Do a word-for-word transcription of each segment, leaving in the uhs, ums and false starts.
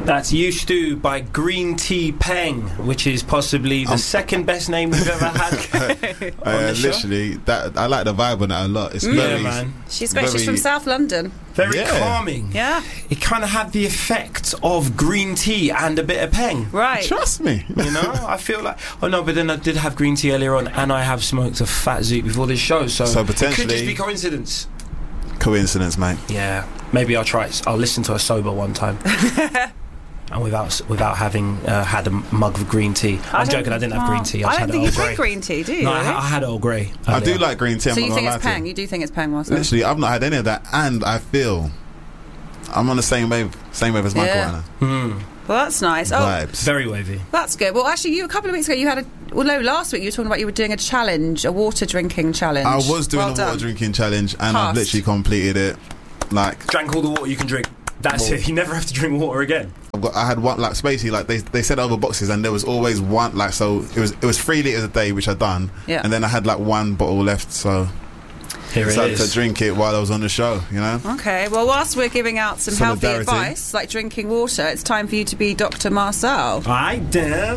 That's Used To by Green Tea Peng, which is possibly the um, second best name we've ever had. uh, uh, literally, that I like the vibe on that a lot. It's yeah, very, man. She's great. She's from South London. Very yeah. calming. Yeah. It kind of had the effect of green tea and a bit of Peng. Right. Trust me. You know, I feel like. Oh no, but then I did have green tea earlier on, and I have smoked a fat zoot before this show. So, so it potentially, could just be coincidence. Coincidence, mate. Yeah. Maybe I'll try it. I'll listen to her sober one time. And without without having uh, had a mug of green tea. I'm joking, I didn't have green tea. I, I just don't had think you Earl drink Grey. green tea, do you? No, really? I, I had Earl Grey. I earlier. do like green tea. So I'm you not think gonna it's lie to Peng? you. You do think it's Peng, Marcel? Literally, I've not had any of that, and I feel I'm on the same wave, same wave as Michael Yeah. right now. Mm. Well, that's nice. Oh, Vibes. Very wavy. that's good. Well, actually, you a couple of weeks ago, you had a. Well, no, last week you were talking about you were doing a challenge, a water drinking challenge. I was doing well a done. water drinking challenge, and Passed. I've literally completed it. Like, Drank all the water you can drink. That's Well, it. You never have to drink water again. I've got, I had one, like, basically, like they they said over boxes, and there was always one, like, so it was it was three liters a day, which I done, Yeah. and then I had like one bottle left, so Here I it decided to is. drink it while I was on the show, you know. Okay, well, whilst we're giving out some healthy Solidarity. advice, like drinking water, it's time for you to be Doctor Marcel. I damn.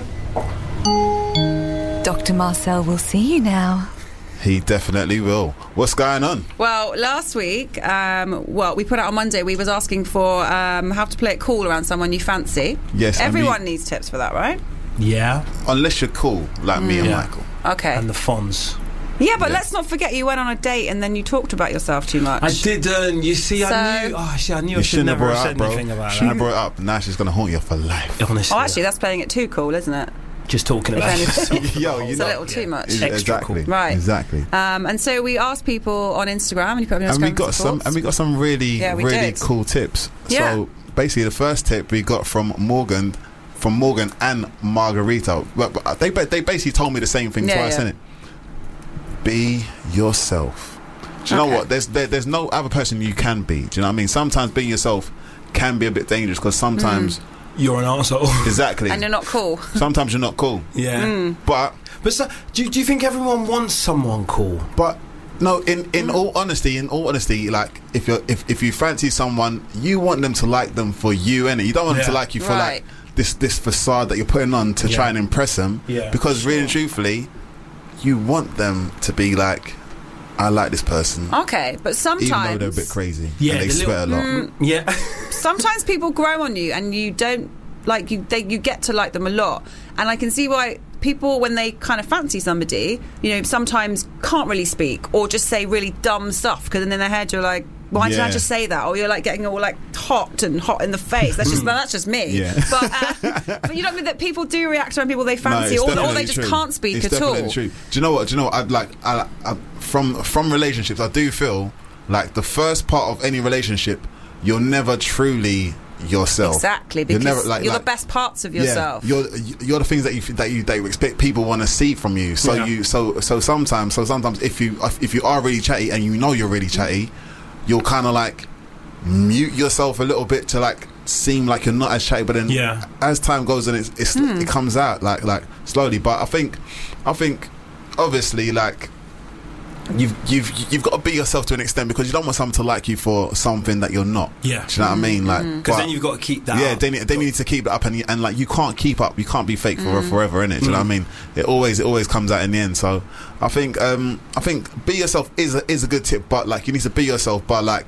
Doctor Marcel will see you now. He definitely will. What's going on? Well, last week, um, well, we put out on Monday, we was asking for um, how to play it cool around someone you fancy. Yes, and Everyone we- needs tips for that, right? Yeah. Unless you're cool, like me and Yeah. Michael. Okay. And the Fonz. Yeah, but Yeah. let's not forget you went on a date and then you talked about yourself too much. I didn't. You see, So- I knew. Oh, shit, I knew You I should shouldn't have never brought have it said up, bro. anything about Shouldn't have that. brought it up. Now she's gonna haunt you for life. Honestly. Oh, actually, that's playing it too cool, isn't it? Just talking If about anything. it. Yo, you It's know, a little too much. Extra exactly, cool. Right. exactly. Um, and so we asked people on Instagram, and you put on And Instagram we got some, and we got some really, Yeah, we really did. cool tips. Yeah. So basically, the first tip we got from Morgan, from Morgan and Margarita. But, but they they basically told me the same thing Yeah, twice, yeah. innit? Be yourself. Do you Okay. know what? There's there, there's no other person you can be. Do you know what I mean? Sometimes being yourself can be a bit dangerous because sometimes You're an arsehole. exactly. And you're not cool. Sometimes you're not cool, Yeah. but But so, do, do you think everyone wants someone cool? But no, in, in all honesty, in all honesty, like if you if if you fancy someone, you want them to like them for you, innit? You don't want them to Yeah. like you for Right. like this this facade that you're putting on to Yeah. try and impress them. Yeah. Because really and truthfully, you want them to be like, I like this person, Okay, but even though sometimes they're a bit crazy Yeah, and they the sweat little- a lot. Yeah. sometimes people grow on you and you don't like you they you get to like them a lot, and I can see why people, when they kind of fancy somebody, you know, sometimes can't really speak or just say really dumb stuff, because then in their head you're like, why did I Yeah. just say that? Or you're like getting all like hot and hot in the face. That's just that's just me. Yeah. But, uh, but you don't mean that people do react around people they fancy, it's or, or definitely they just true. can't speak it's at definitely all. True. Do you know what? Do you know what? I'd like I, I, from from relationships. I do feel like the first part of any relationship, you're never truly yourself. Exactly, You're because you're, never, like- the like- best parts of yourself. Yeah, you're you're the things that you that you that you expect people want to see from you. So Yeah. you so so sometimes so sometimes if you if you are really chatty and you know you're really chatty, you'll kind of like mute yourself a little bit to like seem like you're not as chatty. But then Yeah. as time goes on, it's, it's Hmm. it comes out like like slowly. But I think I think obviously like. You've you've you've got to be yourself to an extent, because you don't want someone to like you for something that you're not. Yeah. Do you know what I mean? Like, Because but- then you've got to keep that yeah, up. they need, they need to keep it up, and you, and like you can't keep up, you can't be fake for forever, innit? Do you know what I mean? It always it always comes out in the end. So I think um, I think be yourself is a, is a good tip, but like you need to be yourself, but like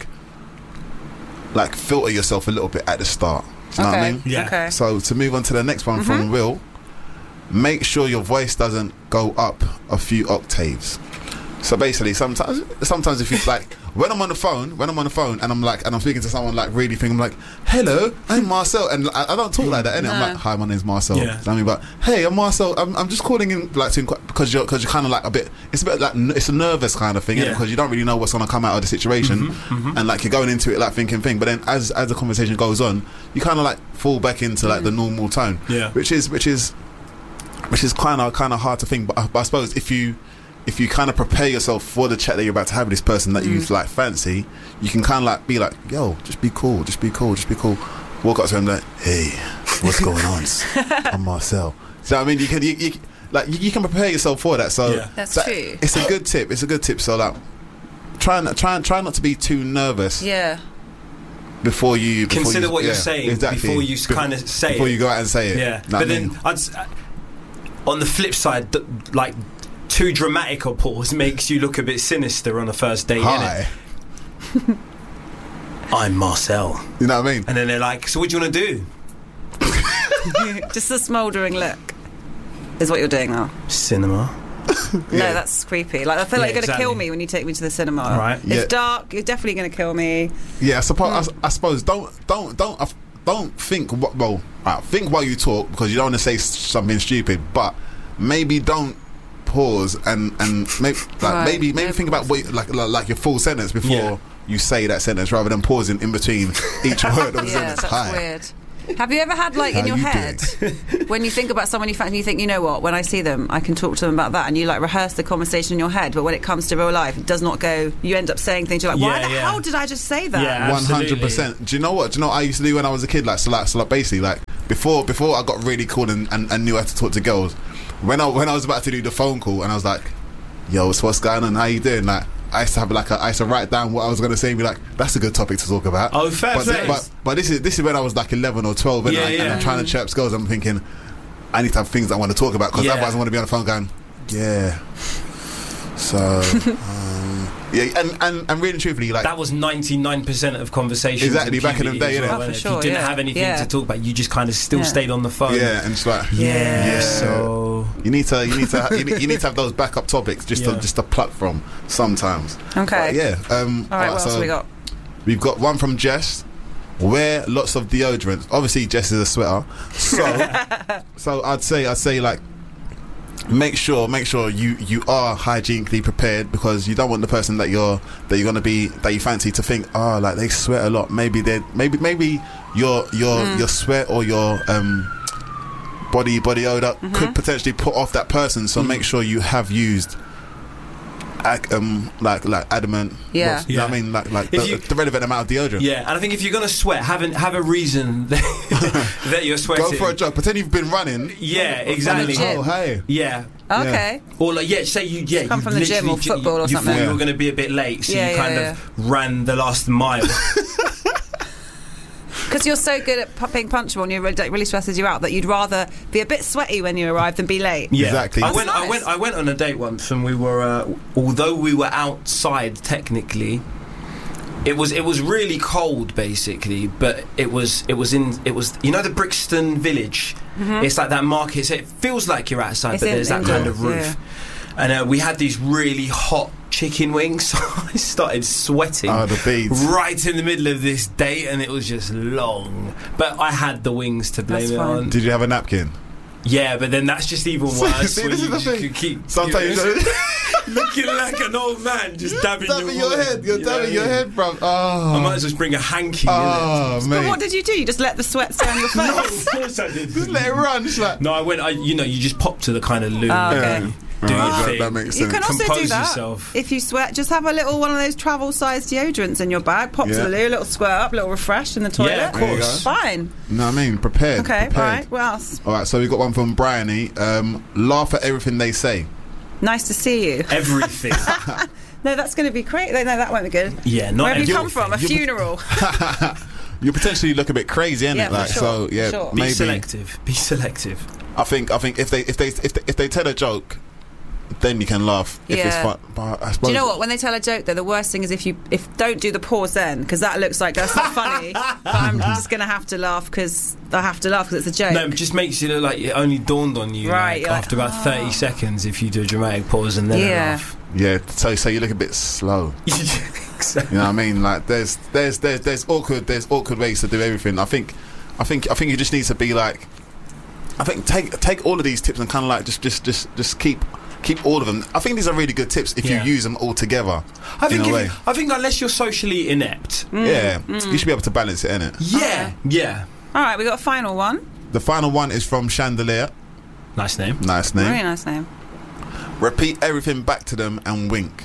like filter yourself a little bit at the start. Do you know what I Okay. mean? Yeah. Okay. So to move on to the next one from Will, make sure your voice doesn't go up a few octaves. So basically, sometimes, sometimes if you like, when I'm on the phone, when I'm on the phone, and I'm like, and I'm speaking to someone like really thinking, I'm like, "Hello, I'm Marcel," and I, I don't talk like that, innit? I'm No. like, "Hi, my name's Marcel." Yeah. You know what I mean? But hey, I'm Marcel. I'm, I'm just calling in like to inqu- because you're because you're kind of like a bit. It's a bit like n- it's a nervous kind of thing, innit? Yeah. Because you don't really know what's gonna come out of the situation, and like you're going into it like thinking thing. But then as as the conversation goes on, you kind of like fall back into like the normal tone, Yeah. which is which is which is kind of kind of hard to think. But I, but I suppose if you if you kind of prepare yourself for the chat that you're about to have with this person that you like fancy, you can kind of like be like, yo, just be cool, just be cool, just be cool. Walk up to him like, hey, what's going on? I'm Marcel. So I mean, you can you, you like you, you can prepare yourself for that. So Yeah. That's that- true. It's a good tip. It's a good tip. So like, try and try and try not to be too nervous. Yeah. before you before Consider you, what yeah, you're saying exactly. before you Bef- kind of say before it. you go out and say it. Yeah, Know but what I then mean? I'd, s- on the flip side, th- like too dramatic a pause makes you look a bit sinister on a first date. Hi, Innit? I'm Marcel, you know what I mean? and then they're like, "So what do you want to do?" Just a smouldering look is what you're doing now. Cinema. No, Yeah. that's creepy. Like I feel Yeah, like you're going to exactly. kill me when you take me to the cinema. Right. It's Yeah. dark. You're definitely going to kill me. Yeah, I suppose. I, s- I suppose. Don't don't don't uh, don't think. wh- Well, right, think while you talk because you don't want to say s- something stupid. But maybe don't pause and and maybe like Right, maybe maybe no think about what, you- like, like like your full sentence before Yeah. you say that sentence rather than pausing in between each word of the Yeah, sentence. that's Hi. weird. Have you ever had like in How your you head when you think about someone you fancy, you think, you know what, when I see them, I can talk to them about that, and you like rehearse the conversation in your head, but when it comes to real life, it does not go. You end up saying things you're like, why Yeah, the yeah. hell did I just say that? Yeah. One hundred Absolutely. percent. Do you know what? Do you know what I used to do when I was a kid? Like so, like so, like basically, like before before I got really cool and, and, and knew how to talk to girls. When I when I was about to do the phone call and I was like, "Yo, so what's going on? How you doing?" Like I used to have like a, I used to write down what I was going to say and be like, "That's a good topic to talk about." Oh, fair but, play. but but this is this is when I was like eleven or twelve, and, Yeah, I, and yeah. I'm trying to chirp girls. I'm thinking, I need to have things I want to talk about because Yeah. otherwise I want to be on the phone going, "Yeah." So um, yeah, and, and and really truthfully, like That was ninety-nine percent of conversations. Exactly, back in the puberty day, as innit? well, Oh, for innit? If sure, you didn't yeah. have anything Yeah. to talk about, you just kind of still Yeah. stayed on the phone. yeah, and it's like Yeah. Yeah. So You need to, you need to, you need, you need to have those backup topics just Yeah. to just to pluck from sometimes. Okay. But yeah. Um, All right. alright, What else so have we got? We've got one from Jess. Wear lots of deodorant. Obviously, Jess is a sweater, so so I'd say I'd say like make sure make sure you you are hygienically prepared because you don't want the person that you're that you're gonna be that you fancy to think oh like they sweat a lot. Maybe they maybe maybe your your Mm. your sweat or your um. body body odor Mm-hmm. could potentially put off that person, so make sure you have used ac- um like like adamant Yeah. what's- you know what I Yeah. mean like like If the, you- the relevant amount of deodorant. yeah, and I think if you're gonna sweat, have an, have a reason that, that you're sweating. Go for a jog, pretend you've been running. Yeah, exactly. From the gym. Oh hey, Yeah. Okay. Or like yeah, say you yeah Come you from the gym or literally ju- football or you something. thought you Yeah. were going to be a bit late, so Yeah, you yeah, kind yeah. of ran the last mile. Because you're so good at pu- being punctual and you really, like, really stresses you out that you'd rather be a bit sweaty when you arrive than be late. Yeah. Exactly. I That's went. I nice. went. I went on a date once, and we were. Uh, although we were outside, technically, it was. It was really cold, basically. But it was. It was in. It was. You know the Brixton Village. It's like that market. So it feels like you're outside, It's but in there's that England, kind of roof. yeah. And uh, we had these really hot chicken wings. So I started sweating. Oh, the beads. Right in the middle of this date, and it was just long. But I had the wings to blame That's it fine. on. Did you have a napkin? Yeah, but then that's just even worse. See, when this you is the just thing. could keep Sometimes you you know, looking like an old man, just dabbing, dabbing your woman. head. You're You know dabbing what your I mean? head, bro. Oh, I might as well just bring a hanky. oh But mate. what did you do? You just let the sweat stay on your innit? No, face? of course I did. Just let it run. Just like No, I went. I, you know, you just pop to the kind of loo. Oh, okay. and Yeah. Do your Right, thing. that makes You sense. can also Compose do that yourself. if you sweat. Just have a little one of those travel-sized deodorants in your bag. Pop to Yeah. the loo, a little squirt up, a little refresh in the toilet. Yeah, of There you course. Fine. You know what I mean? Prepared. Okay. Prepared. All right. What else? All right. So we got one from Bryony. Um, laugh at everything they say. Nice to see you. Everything. No, that's going to be great. No, that won't be good. Yeah, not Where have you come everything. from? A You- funeral. You potentially look a bit crazy, innit? Yeah, for like sure, so, yeah. sure. Be Maybe. selective. Be selective. I think. I think if they if they if they, if they tell a joke, then you can laugh if it's Yeah. fun. But I suppose Do you know what? When they tell a joke, though, the worst thing is if you if don't do the pause then, because that looks like that's not funny. But I'm just going to have to laugh because I have to laugh because it's a joke. No, it just makes you look like it only dawned on you Right, like, you're like, after about thirty seconds if you do a dramatic pause and then a Yeah. laugh. Yeah. So so you look a bit slow. Exactly. You know what I mean? Like there's there's there's there's awkward there's awkward ways to do everything. I think I think I think you just need to be like I think take take all of these tips and kind of like just just just just keep keep all of them. I think these are really good tips if Yeah. you use them all together. I think in a if way. you, I think unless you're socially inept. Yeah, you should be able to balance it, innit? Yeah. Yeah. All right, we got a final one. The final one is from Chandelier. Nice name. Nice name. Very nice name. Repeat everything back to them and wink.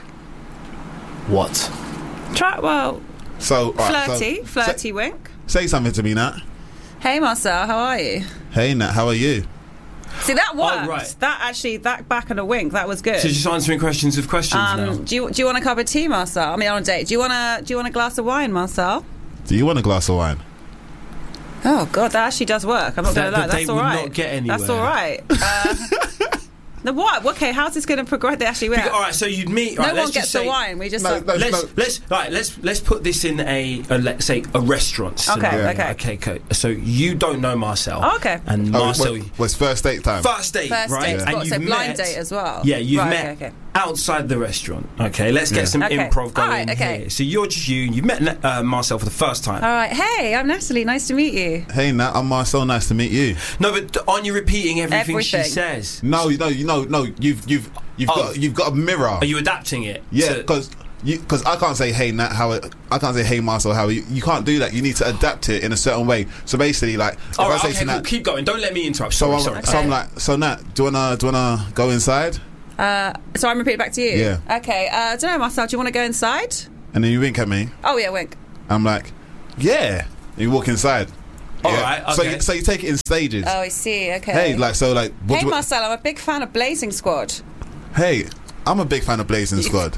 What? Try well, So all right, so flirty, flirty say, wink. say something to me, Nat. Hey Marcel, how are you? Hey, Nat, how are you? See, that worked. right. That actually, that back and a wink, that was good. So just answering questions of questions now. Um, do you do you want a cup of tea, Marcel? I mean, on a date. Do you want a do you want a glass of wine, Marcel? Do you want a glass of wine? Oh God, that actually does work. I'm not That- going to lie. that they That's all would right. not get anywhere. That's all right. Uh, no, what? Okay, how's this going to progress? They actually, Because- yeah. all right, so you'd meet. No right, one let's gets just the say, wine. We just No, like, no, Let's no. let's right. Let's let's put this in a, a let's say a restaurant. Scenario. okay. okay. Okay. So you don't know Marcel. Oh, okay. And Oh, Marcel. was, was first date time. First date, first right? date. And Got, so you've blind met- date as well. Yeah, you've right, met Okay, okay. outside the restaurant. Okay, let's get Yeah. some Okay. improv going All right, okay. here. So you're just you. You've met uh, Marcel for the first time. All right. Hey, I'm Natalie. Nice to meet you. Hey, Nat, I'm Marcel. Nice to meet you. No, but aren't you repeating everything, Everything. she says? No, no, you know, no. You've you've you've Oh. got you've got a mirror. Are you adapting it? Yeah, to- because because I can't say hey Nat how it, I can't say hey Marcel how you, you can't do that. You need to adapt it in a certain way. So basically, like if All I right, say okay, to cool. Nat, Keep going. Don't let me interrupt. so Sorry, I'm sorry. so I'm like so Nat, do you wanna do you wanna go inside? Uh, so I'm repeating back to you. Yeah. Okay. Uh, I don't know, Marcel. Do you want to go inside? And then you wink at me. Oh yeah, wink. I'm like, yeah. And you walk inside. All Yeah. right, So okay. you, so you take it in stages. Oh, I see. Okay. Hey, like so, like. what Hey, do you- Marcel. I'm a big fan of Blazing Squad. Hey, I'm a big fan of Blazing Squad.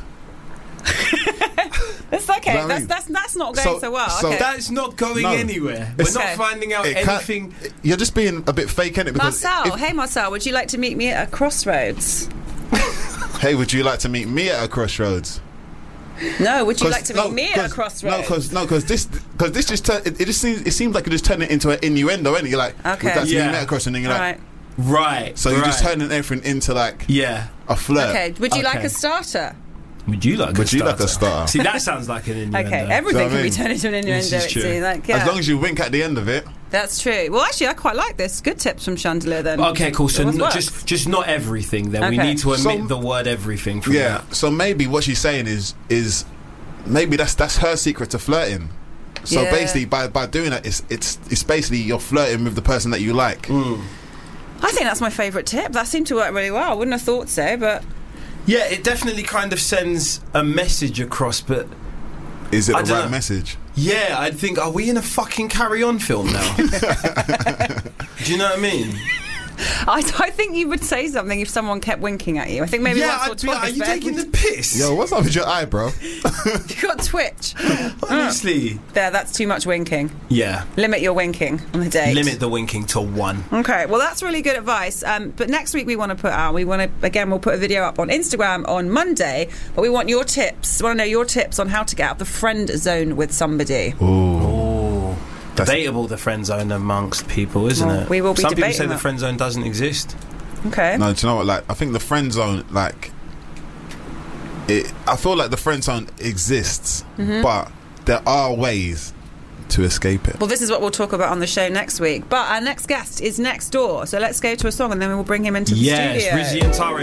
That's okay. You know what I That's mean? that's that's not going So- so, well. so okay. That's not going No. anywhere. We're It's- not Okay. finding out It can't- anything. You're just being a bit fake, innit? Because Marcel. if- Hey, Marcel. Would you like to meet me at a crossroads? hey, would you like to meet me at a crossroads? No. Would you 'Cause- like to meet no, me at a 'cause- crossroads? No, because no, because this, because this just turn, it, it just seems, it seems like it just turned it into an innuendo, innit? You're like, Okay. would that Yeah. meet me at a crossroads? And then you're All like, right. Right. so you're just right. turning everything into like Yeah. a flirt. Okay. Would you like Okay. a starter? Would you like? Would a you like a starter? starter? See, that sounds like an innuendo. Okay. Everything what I can be mean? turned into an innuendo. This is It true. seems like yeah. As long as you wink at the end of it. That's true. Well, actually, I quite like this. Good tips from Chandelier then. Okay, cool. So It was n- works. just just not everything. Then we Okay. need to omit So- the word everything. From Yeah. that. So maybe what she's saying is is maybe that's that's her secret to flirting. So Yeah. basically, by by doing that, it's it's it's basically you're flirting with the person that you like. Mm. I think that's my favourite tip. That seemed to work really well. I wouldn't have thought so, but Yeah, it definitely kind of sends a message across, but Is it I the don't right know. message? yeah, I'd think, are we in a fucking Carry On film now? Do you know what I mean? I, I think you would say something if someone kept winking at you. I think maybe yeah, once or I'd be like, twice. are you but taking the every- piss? Yo, what's up with your eye, bro? You got Twitch. Honestly. There, that's too much winking. Yeah. Limit your winking on the date. Limit the winking to one. Okay, well that's really good advice. Um, but next week we want to put out, we want to again we'll put a video up on Instagram on Monday. But we want your tips. We want to know your tips on how to get out of the friend zone with somebody. Ooh. Oh. That's- Debatable, the friend zone amongst people, isn't Well, it? we will be Some people debating say the that. friend zone doesn't exist. Okay. No, do you know what? Like, I think the friend zone, like, it. I feel like the friend zone exists, Mm-hmm. but there are ways to escape it. Well, this is what we'll talk about on the show next week. But our next guest is next door, so let's go to a song and then we will bring him into the Yes, studio. Rizzy and Tara